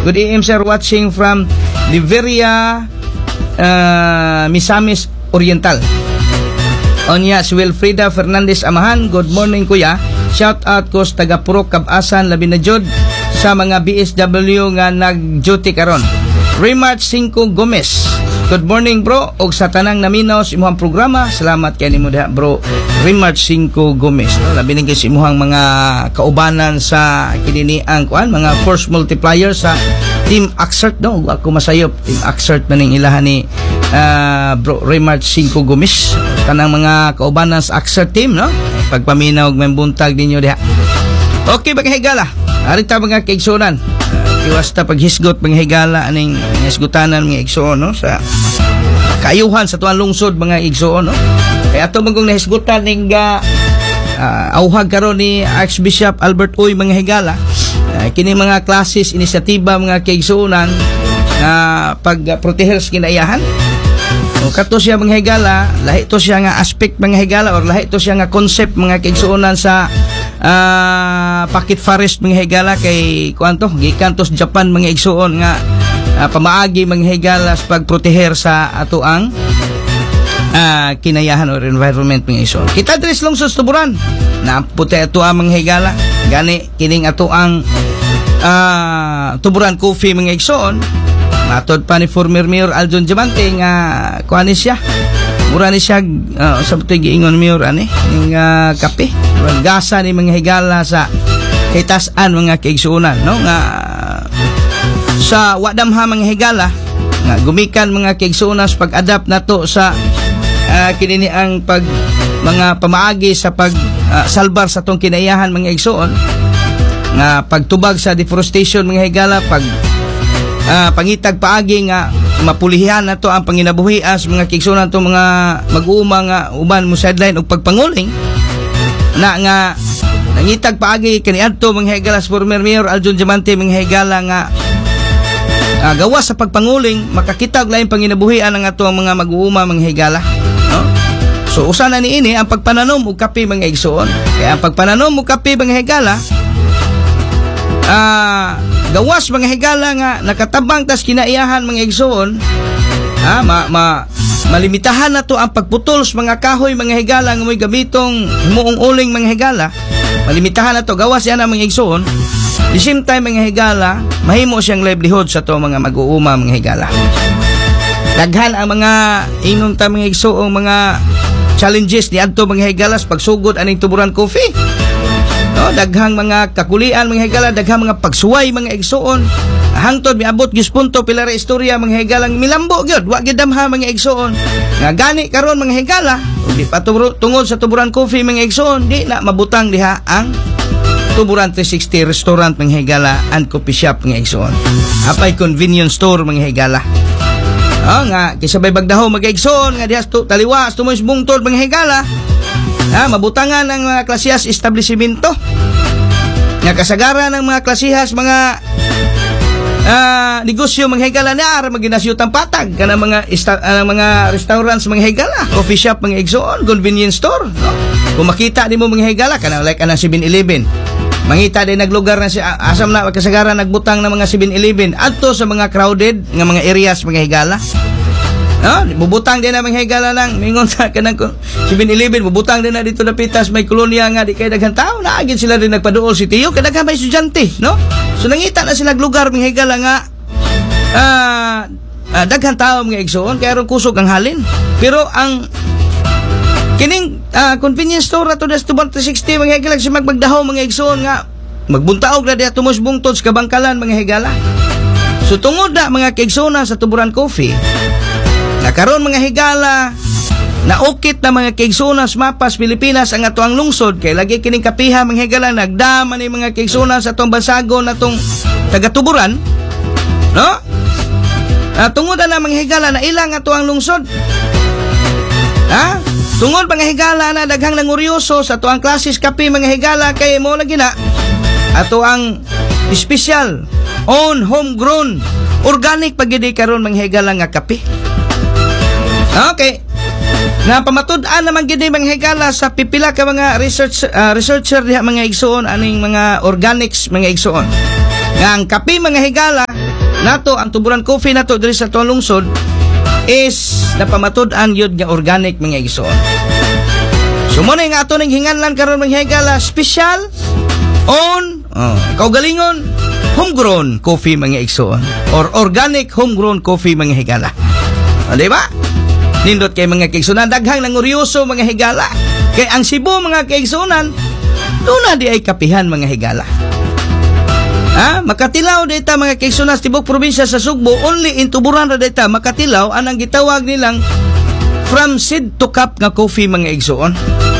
Good evening, sir. Watching from Liberia, Misamis Oriental. Onya, si Wilfrida Fernandez Amahan. Good morning, kuya. Shout out ko sa taga Purok Kabasan, labi na jud sa mga BSW nga nag-duty karon. Remarch 5 Gomez. Good morning, bro. Og sa tanang naminaw sa imuhang programa, salamat kay nimo diha, bro. Remarch 5 Gomez. No? Labi na sa imuhang mga kaubanan sa kininiang kuan, mga force multiplier sa Team Axert, no? Ako masayop. Team Axert maning ilahan ni bro Remarch 5 Gomez. Kanang mga kaubanan sa Axert team, no? Pagpaminaw og membuntag ninyo diha. Okay, bagahigala. Arita mga kaigsunan. Iwas ta paghisgot mga higala aning hisgutanan mga igsoon, no, sa kaayuhan sa tuang lungsod mga igsoon, no. Kaya ato magong nahisgutan ning auhag karon ni Archbishop Albert Uy mga higala, kini mga classes inisyatiba mga kaigsuonan na pagproteher sa kinaiyahan. O kato siya mga higala, lahi to siya nga aspect mga higala or lahi to siya nga concept mga kaigsuonan sa Pocket Forest mga higala kay kuanto gikan to sa Japan mga igsuon nga pamaagi mga higala sa pagproteher sa ato ang kinayahan or environment mga igsuon. Kita dres lungsod tuburan na puti ato ang mga higala gani kining ato ang Tuburan Coffee mga igsuon. Matod pa ni former Mayor Aljon Diamante nga kuan siya. Mura ni siya sa giingon Mayor ani ning kape. Gasa ni mga higala sa kitasan mga kaigsuonan, no, nga sa wadamha mga higala nga gumikan mga kaigsuonan sa pag-adapt nato sa kinini ang pag mga pamaagi sa pag salbar sa tong kinaiyahan mga igsuon nga pagtubag sa deforestation mga higala, pag pangitag paagi nga mapulihan nato ang panginabuhian sa mga kaigsuonan to mga mag-uuma nga uban mo sideline og pagpanguling na nga nangitag paagi kaniadto mga higala sa former Mayor Aljon Diamante mga higala nga gawas sa pagpanguling makakitag lain panginabuhian ang ato ang mga mag-uuma mga higala, no? So usa na niini ang pagpananom og kape mga igsuon. Kaya ang pagpananom og kape mga higala gawas mga higala nga nakatabang tas kinaiyahan mga igsuon, malimitahan na to ang pagputol sa mga kahoy mga higala nga mo'y gamitong himuong uling mga higala. Malimitahan na to, gawas yan ang mga igsuon. The same time mga higala, mahimo siyang livelihood sa to mga mag-uuma mga higala. Daghan ang mga inon ta mga igsuong mga challenges ni adto mga higala sa pagsugod aning Tuburan Coffee. No, daghang mga kakulian mga higala, daghang mga pagsuway mga igsuon. Hangtod miabot gis punto pila ra istorya mga higalang milambo gyud, wa gyud damha mga igsuon. Nga gani karon mga higala, di pa tungod sa Tuburan Coffee mga igsuon, di na mabutang diha ang Tuburan 360 Restaurant mga higala and coffee shop mga igsuon. Apay convenience store mga higala. Nga kisabay bagdaho mga igsuon nga diha taliwa sa tumoy bungtod mga higala. Mabutangan ang mga klasihas establishmento. Nga kasagaran ng mga klasihas mga negosyo mga higala na ara maginasyo tampatag kana mga mga restaurants mga higala, coffee shop mga igsuon, convenience store, no? Kung makita nimo mga higala kana like ana 7-Eleven. Mangita din naglugar na si asam na kasagaran nagbutang ng mga 7-Eleven adto sa mga crowded nga mga areas mga higala. Bubutang din na mga higala lang mingon sa kanang 7-Eleven, bubutang din na dito na pitas may kolonya nga di kay daghang tao na agad sila din nagpaduol si Tiyo kay daghang may estudyante, no? So nangita na sila lugar mga higala nga daghang tao mga igsuon kaya ron kusog ang halin. Pero ang kining convenience store ato des Tuburan 360 mga higala si magbagdahaw mga igsuon nga magbuntaog na diha tumos bungtod sa kabangkalan mga higala. So tungod na mga kaigsuona sa Tuburan Coffee na karon mga higala na ukit na mga kaigsuona sa mapas Pilipinas ang ato ang lungsod kay lagi kining kapiha mga higala nagdama ni mga kaigsuona sa atong bansagon natong taga Tuburan, no? Tungod na mga higala na ilang ato ang lungsod. Tungod mga higala na daghang nanguryoso sa ato ang klases kape mga higala kay mo lagi na ato ang special own homegrown organic pagidi karon mga higala nga kape. Okay. Nga pamatud-an naman gid mga higala sa pipila ka mga researcher diha mga igsuon aning mga organics mga igsuon. Nga ang kape mga higala nato ang tuburan coffee nato diri sa tuwang lungsod is napamatud-an yun nga organic mga igsoon. So mo na yung ato ng hinganlan karon mga higala special on kaugalingon homegrown coffee mga igsoon or organic homegrown coffee mga higala. Di ba? Nindot kay mga kaigsunan daghang nanguryoso mga higala. Kay ang Cebu mga kaigsunan doon na di ay kapihan mga higala. Makatilaw data mga kaigsunan sa tibok probinsya sa Sugbo only in tuburan ra data makatilaw anang gitawag nilang from seed to cup nga coffee mga igsoon.